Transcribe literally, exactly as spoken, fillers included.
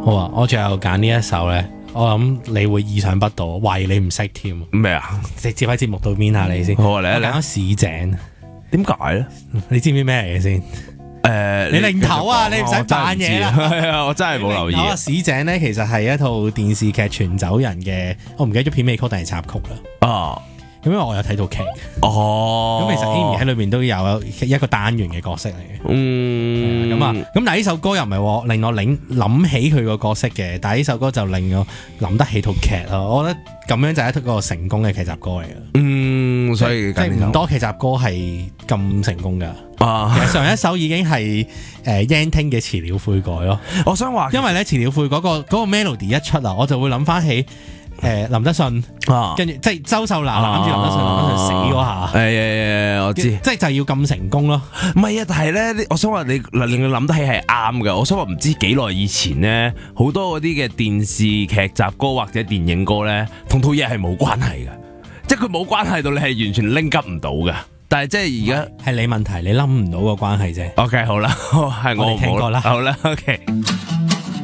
好啊，我最後揀呢一首咧，我諗你會意想不到，喂你唔識添。 咩啊？ 直接喺節目度面下你先。 好啊，嚟啊嚟啊！ 我揀市井， 點解咧？ 你知唔知咩嚟嘅先？ 誒， 你擰頭啊！你唔使扮嘢啦。 係啊，我真係冇留意。 啊，市井咧其實係一套電視劇《傳走人》嘅，我唔記得咗片尾曲定係插曲啦。 啊， 咁因為我有睇到劇。 哦。 咁其實 Amy 喺裏面都有一個單元嘅角色嚟嘅。 嗯。 咁啊，咁但係呢首歌又唔係喎，令我諗諗起佢個角色嘅，但係呢首歌就令我諗得起套劇咯。我覺得咁樣就係一個成功嘅劇集歌嚟嘅。 嗯，所以即係唔多劇集歌係咁成功噶。 啊， 其實上一首已經係誒 Yan Ting 嘅遲了悔改咯。 我想話， 因為咧遲了悔改嗰個嗰個 melody 一出啊，我就會諗翻起誒林德信啊， 跟住即係周秀娜攬住林德信，林德信死嗰下。 誒，我知， 即係就要咁成功咯。 唔係啊，但係咧，我想話你令佢諗得起係啱嘅。我想話唔知幾耐以前咧，好多嗰啲嘅電視劇集歌或者電影歌咧，同套嘢係冇關係嘅，即係佢冇關係到你係完全拎急唔到嘅。但係即係而家係你問題，你諗唔到個關係啫。 OK， 好啦，係我我哋聽過啦， 好啦，OK。